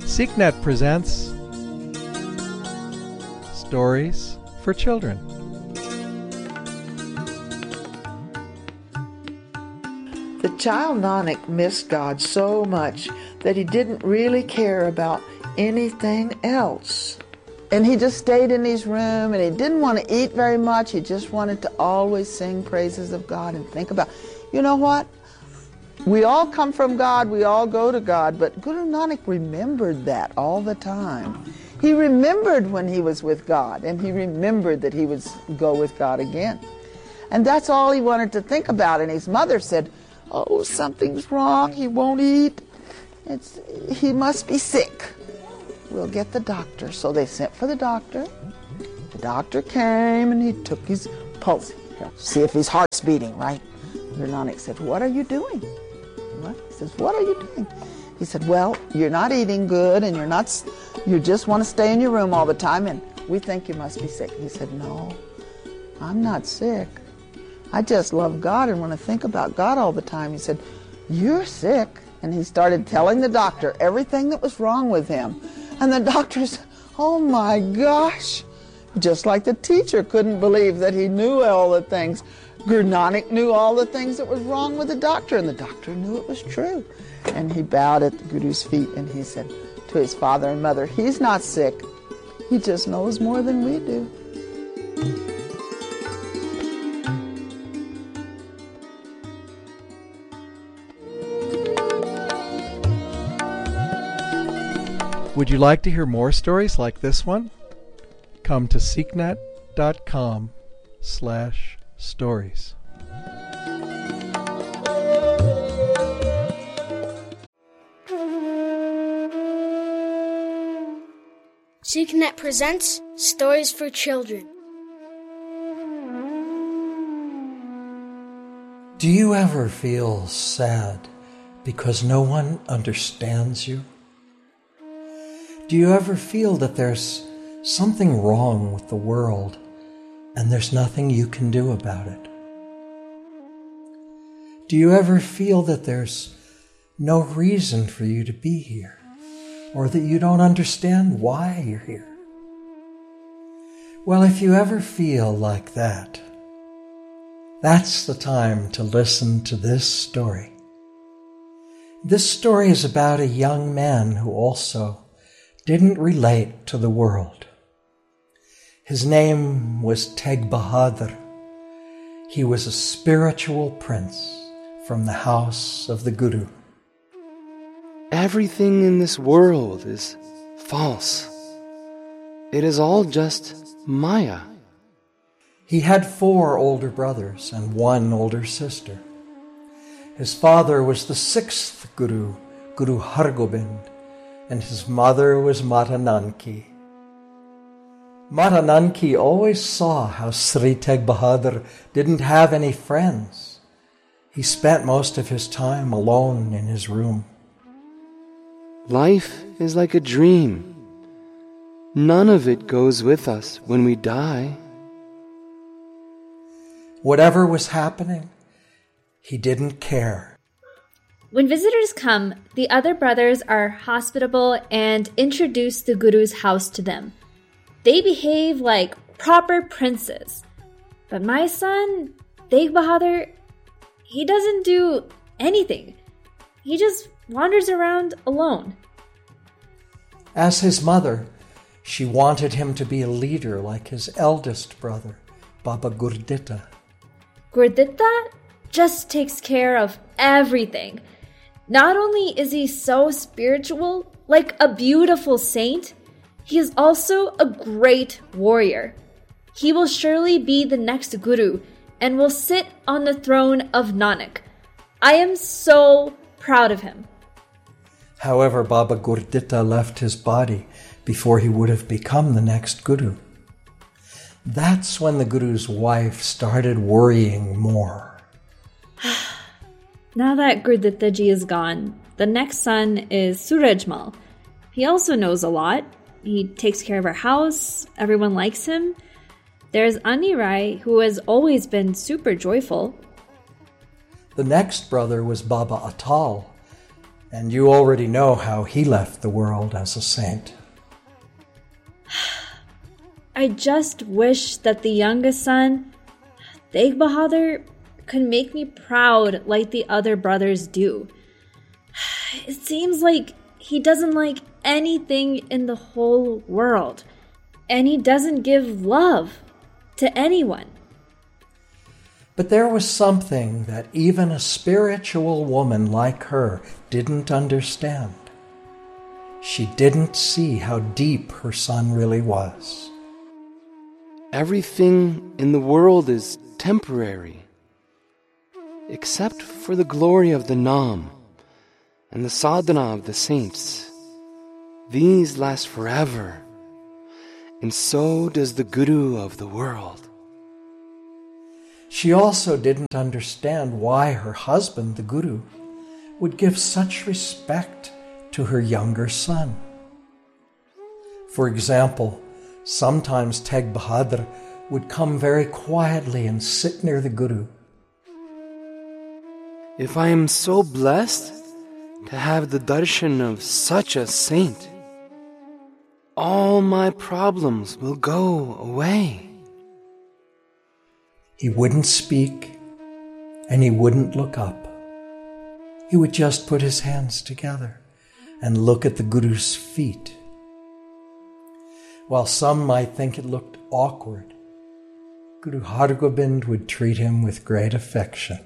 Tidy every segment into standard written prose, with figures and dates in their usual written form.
SeekNet presents Stories for Children. The child Nanak missed God so much that he didn't really care about anything else. And he just stayed in his room, and he didn't want to eat very much. He just wanted to always sing praises of God and think about, you know what? We all come from God, we all go to God, but Guru Nanak remembered that all the time. He remembered when he was with God, and he remembered that he would go with God again. And that's all he wanted to think about. And his mother said, "Oh, something's wrong, he won't eat. He must be sick. We'll get the doctor." So they sent for the doctor. The doctor came and he took his pulse. See if his heart's beating, right? Guru Nanak said, "What are you doing?" What? He says, "What are you doing?" He said, "Well, you're not eating good, and you just want to stay in your room all the time, and we think you must be sick." He said, "No, I'm not sick. I just love God and want to think about God all the time." He said, "You're sick." And he started telling the doctor everything that was wrong with him. And the doctor said, "Oh my gosh." Just like the teacher couldn't believe that he knew all the things. Guru Nanak knew all the things that was wrong with the doctor, and the doctor knew it was true. And he bowed at the Guru's feet and he said to his father and mother, "He's not sick. He just knows more than we do." Would you like to hear more stories like this one? Come to seeknet.com/stories. SeekNet presents Stories for Children. Do you ever feel sad because no one understands you? Do you ever feel that there's something wrong with the world and there's nothing you can do about it? Do you ever feel that there's no reason for you to be here, or that you don't understand why you're here? Well, if you ever feel like that, that's the time to listen to this story. This story is about a young man who also didn't relate to the world. His name was Teg Bahadur. He was a spiritual prince from the house of the Guru. Everything in this world is false. It is all just Maya. He had 4 older brothers and 1 older sister. His father was the 6th Guru, Guru Hargobind, and his mother was Mata Nanki. Mata Nanki always saw how Sri Teg Bahadur didn't have any friends. He spent most of his time alone in his room. Life is like a dream. None of it goes with us when we die. Whatever was happening, he didn't care. When visitors come, the other brothers are hospitable and introduce the Guru's house to them. They behave like proper princes. But my son, Teg Bahadur, he doesn't do anything. He just wanders around alone. As his mother, she wanted him to be a leader like his eldest brother, Baba Gurditta. Gurditta just takes care of everything. Not only is he so spiritual, like a beautiful saint, he is also a great warrior. He will surely be the next Guru and will sit on the throne of Nanak. I am so proud of him. However, Baba Gurditta left his body before he would have become the next Guru. That's when the Guru's wife started worrying more. Now that Gurditta ji is gone, the next son is Surajmal. He also knows a lot. He takes care of our house. Everyone likes him. There's Anirai, who has always been super joyful. The next brother was Baba Atal. And you already know how he left the world as a saint. I just wish that the youngest son, Tegh Bahadur, could make me proud like the other brothers do. It seems like he doesn't like anything in the whole world, and he doesn't give love to anyone. But there was something that even a spiritual woman like her didn't understand. She didn't see how deep her son really was. Everything in the world is temporary, except for the glory of the Naam and the sadhana of the saints. These last forever, and so does the Guru of the world. She also didn't understand why her husband, the Guru, would give such respect to her younger son. For example, sometimes Tegh Bahadur would come very quietly and sit near the Guru. If I am so blessed to have the darshan of such a saint, all my problems will go away. He wouldn't speak, and he wouldn't look up. He would just put his hands together and look at the Guru's feet. While some might think it looked awkward, Guru Hargobind would treat him with great affection.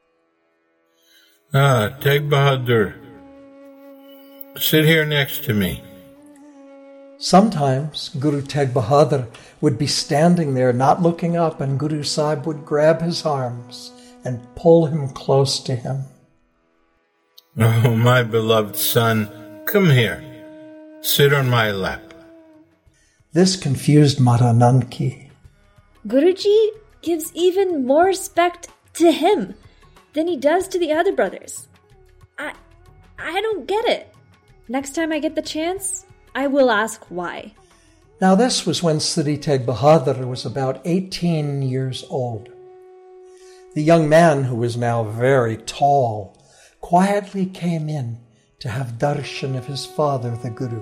Tegh Bahadur, sit here next to me. Sometimes Guru Tegh Bahadur would be standing there not looking up, and Guru Sahib would grab his arms and pull him close to him. Oh, my beloved son, come here. Sit on my lap. This confused Mata Nanki. Guruji gives even more respect to him than he does to the other brothers. I don't get it. Next time I get the chance, I will ask why. Now this was when Sri Tegh Bahadur was about 18 years old. The young man, who was now very tall, quietly came in to have darshan of his father, the Guru.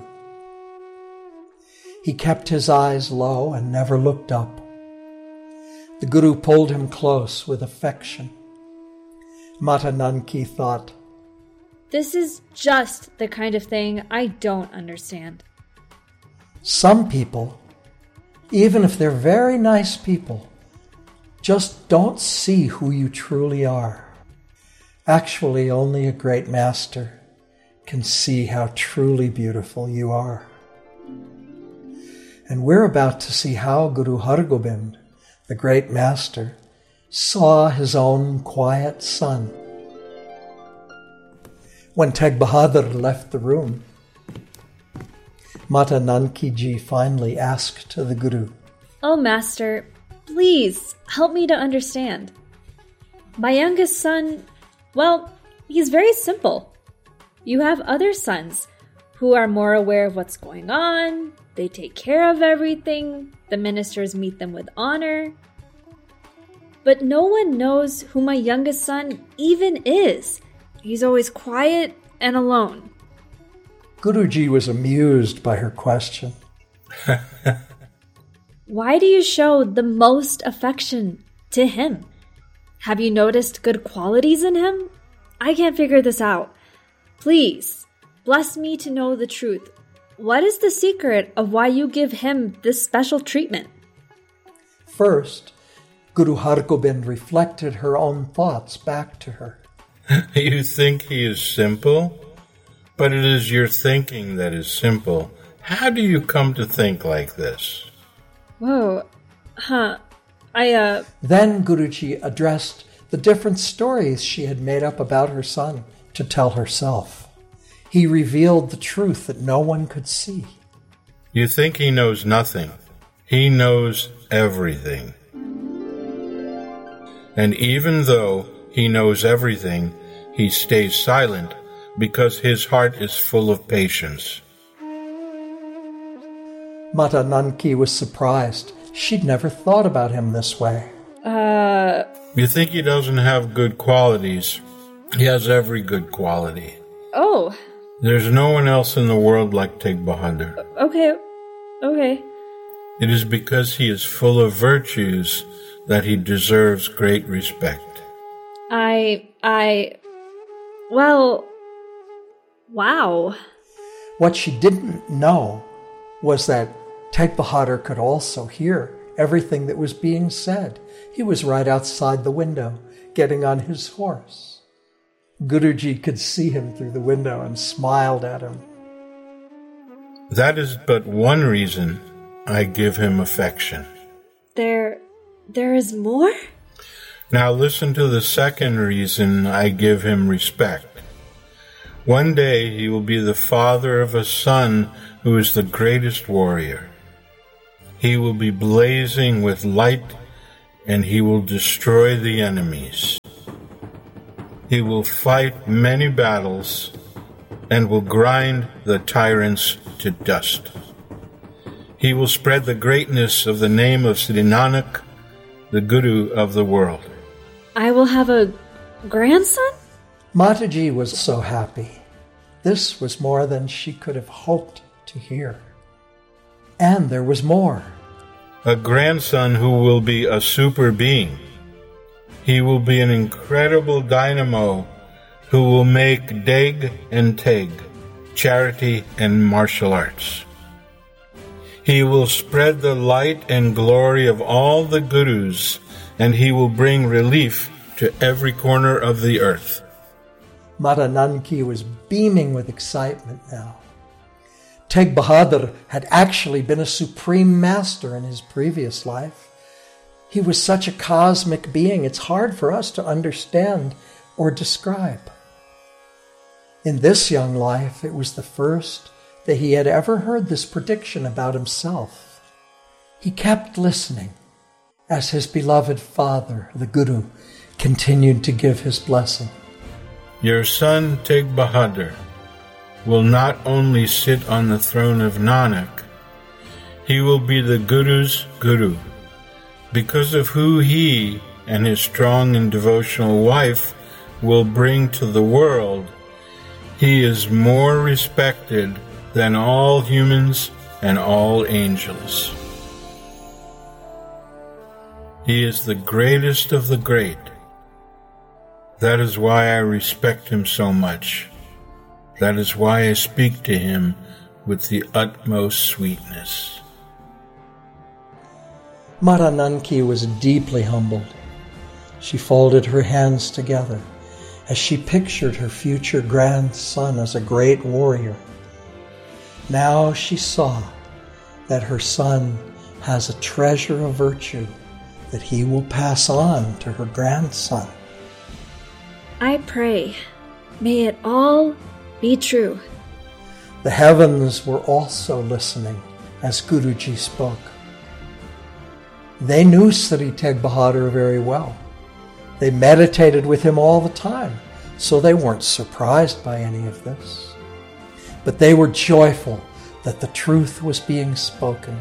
He kept his eyes low and never looked up. The Guru pulled him close with affection. Mata Nanki thought, this is just the kind of thing I don't understand. some people, even if they're very nice people, just don't see who you truly are. Actually, only a great master can see how truly beautiful you are. And we're about to see how Guru Hargobind, the great master, saw his own quiet son. When Tegh Bahadur left the room, Mata Nanki Ji finally asked the Guru, "Oh, Master, please help me to understand. My youngest son, well, he's very simple. You have other sons who are more aware of what's going on. They take care of everything. The ministers meet them with honor. But no one knows who my youngest son even is. He's always quiet and alone." Guruji was amused by her question. Why do you show the most affection to him? Have you noticed good qualities in him? I can't figure this out. Please, bless me to know the truth. What is the secret of why you give him this special treatment? First, Guru Hargobind reflected her own thoughts back to her. You think he is simple? But it is your thinking that is simple. How do you come to think like this? Whoa. Then Guruji addressed the different stories she had made up about her son to tell herself. He revealed the truth that no one could see. You think he knows nothing. He knows everything. And even though he knows everything, he stays silent because his heart is full of patience. Mata Nanki was surprised. She'd never thought about him this way. You think he doesn't have good qualities? He has every good quality. Oh. There's no one else in the world like Tegh Bahadur. Okay. It is because he is full of virtues that he deserves great respect. Well, wow. What she didn't know was that Tegh Bahadur could also hear everything that was being said. He was right outside the window, getting on his horse. Guruji could see him through the window and smiled at him. That is but one reason I give him affection. There is more? Now listen to the second reason I give him respect. One day he will be the father of a son who is the greatest warrior. He will be blazing with light, and he will destroy the enemies. He will fight many battles and will grind the tyrants to dust. He will spread the greatness of the name of Sri Nanak, the Guru of the world. I will have a grandson? Mataji was so happy. This was more than she could have hoped to hear. And there was more. A grandson who will be a super being. He will be an incredible dynamo who will make Deg and Teg, charity and martial arts. He will spread the light and glory of all the gurus, and he will bring relief to every corner of the earth. Mata Nanki was beaming with excitement now. Tegh Bahadur had actually been a supreme master in his previous life. He was such a cosmic being, it's hard for us to understand or describe. In this young life, it was the first that he had ever heard this prediction about himself. He kept listening as his beloved father, the Guru, continued to give his blessing. Your son, Tegh Bahadur, will not only sit on the throne of Nanak, he will be the Guru's Guru. Because of who he and his strong and devotional wife will bring to the world, he is more respected than all humans and all angels. He is the greatest of the great. That is why I respect him so much. That is why I speak to him with the utmost sweetness. Mata Nanki was deeply humbled. She folded her hands together as she pictured her future grandson as a great warrior. Now she saw that her son has a treasure of virtue that he will pass on to her grandson. I pray, may it all be true. The heavens were also listening as Guruji spoke. They knew Sri Tegh Bahadur very well. They meditated with him all the time, so they weren't surprised by any of this. But they were joyful that the truth was being spoken.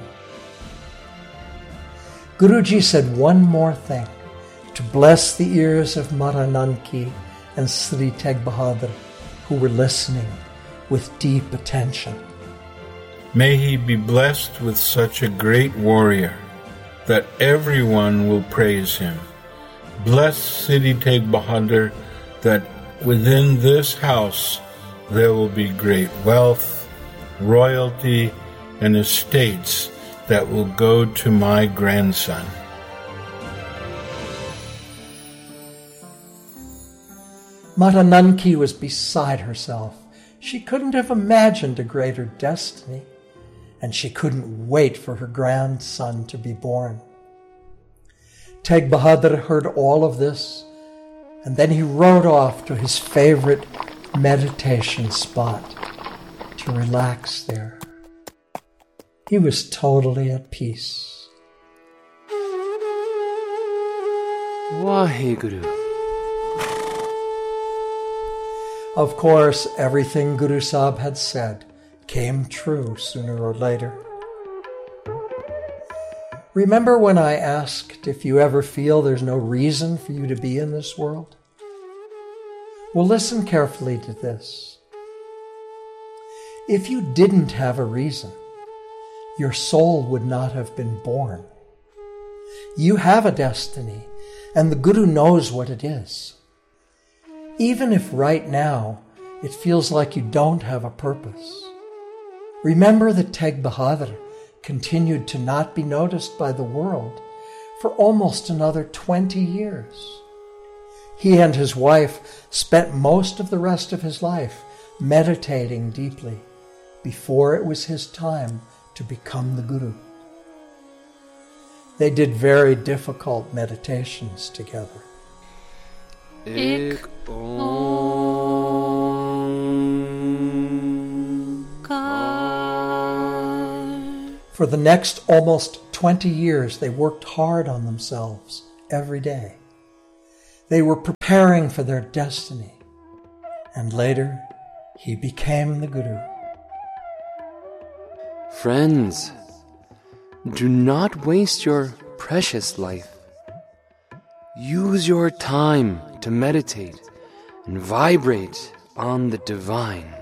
Guruji said one more thing to bless the ears of Mata Nanki and Sri Tegh Bahadur, who were listening with deep attention. May he be blessed with such a great warrior that everyone will praise him. Bless Sri Tegh Bahadur that within this house there will be great wealth, royalty, and estates that will go to my grandson. Mata Nanki was beside herself. She couldn't have imagined a greater destiny, and she couldn't wait for her grandson to be born. Tegh Bahadur heard all of this, and then he rode off to his favorite meditation spot to relax there. He was totally at peace. Waheguru. Of course, everything Guru Sahib had said came true sooner or later. Remember when I asked if you ever feel there's no reason for you to be in this world? Well, listen carefully to this. If you didn't have a reason, your soul would not have been born. You have a destiny, and the Guru knows what it is. Even if right now it feels like you don't have a purpose, remember that Teg Bahadur continued to not be noticed by the world for almost another 20 years. He and his wife spent most of the rest of his life meditating deeply before it was his time to become the Guru. They did very difficult meditations together. Ik Omkar. For the next almost 20 years, they worked hard on themselves every day. They were preparing for their destiny. And later, he became the Guru. Friends, do not waste your precious life. Use your time to meditate and vibrate on the divine.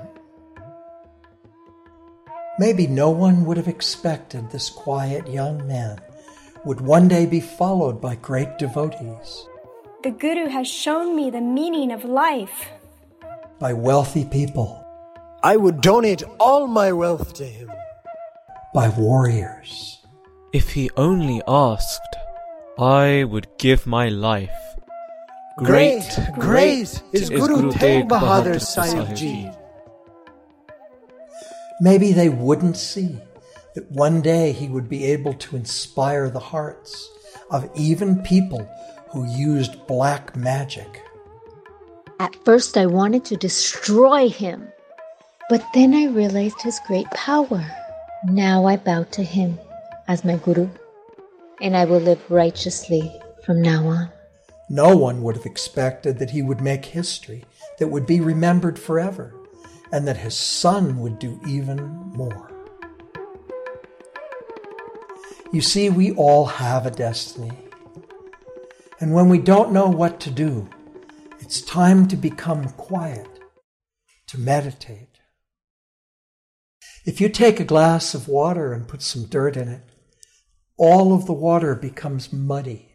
Maybe no one would have expected this quiet young man would one day be followed by great devotees, The Guru has shown me the meaning of life. by wealthy people, I would donate all my wealth to him. by warriors. If he only asked, I would give my life. Great is Guru Teg Bahadur Sahib Ji. Maybe they wouldn't see that one day he would be able to inspire the hearts of even people who used black magic. At first I wanted to destroy him, but then I realized his great power. Now I bow to him as my Guru, and I will live righteously from now on. No one would have expected that he would make history that would be remembered forever, and that his son would do even more. You see, we all have a destiny. And when we don't know what to do, it's time to become quiet, to meditate. If you take a glass of water and put some dirt in it, all of the water becomes muddy.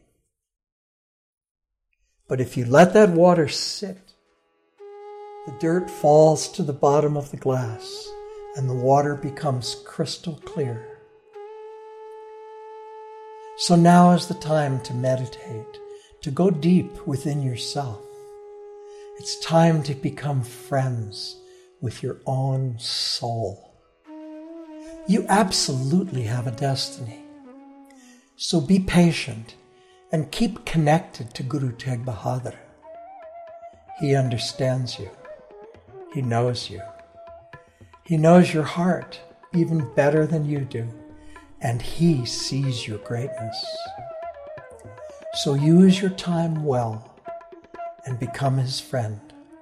But if you let that water sit, the dirt falls to the bottom of the glass and the water becomes crystal clear. So now is the time to meditate, to go deep within yourself. It's time to become friends with your own soul. You absolutely have a destiny. So be patient and keep connected to Guru Teg Bahadur. He understands you. He knows you. He knows your heart even better than you do, and he sees your greatness. So use your time well and become his friend.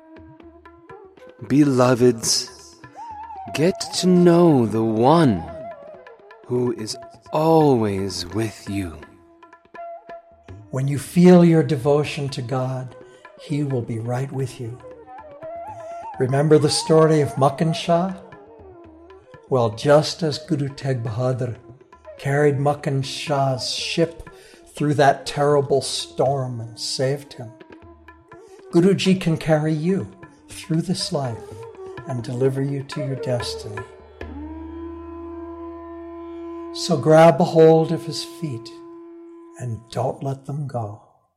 Beloveds, get to know the one who is always with you. When you feel your devotion to God, he will be right with you. Remember the story of Makkan Shah? Well, just as Guru Teg Bahadur carried Makkan Shah's ship through that terrible storm and saved him, Guruji can carry you through this life and deliver you to your destiny. So grab a hold of his feet and don't let them go.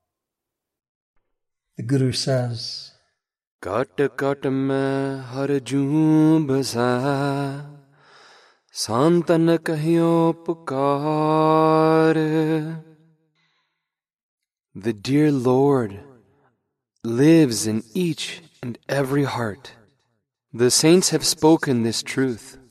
The Guru says, Kat kat mein har joon basa, santan kahyo pukar. The dear Lord lives in each and every heart. The saints have spoken this truth.